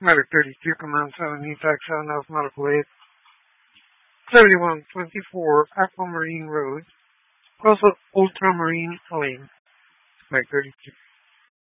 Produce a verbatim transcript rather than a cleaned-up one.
Matter thirty-two, Command seven, Nitax seven Alpha Medical eight, seventy-one twenty-four Aquamarine Road, also Ultramarine Lane. Matter thirty-two.